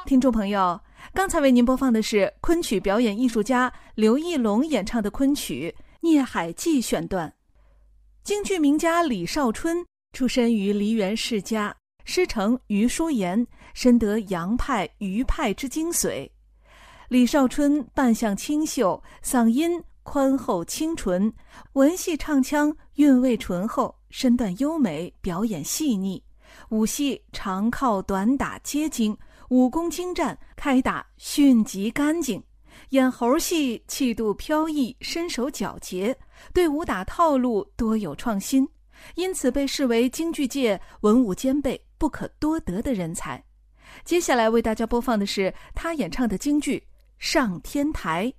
听众朋友，刚才为您播放的是昆曲表演艺术家刘义隆演唱的昆曲《孽海记》选段。京剧名家李少春出身于梨园世家，师承余叔岩，深得杨派、余派之精髓。李少春扮相清秀，嗓音宽厚清纯，文戏唱腔韵味醇厚，身段优美，表演细腻。武戏长靠短打皆精，武功精湛，开打迅疾干净。演猴戏气度飘逸，身手矫捷，对武打套路多有创新，因此被视为京剧界文武兼备、不可多得的人才。接下来为大家播放的是他演唱的京剧《上天台》。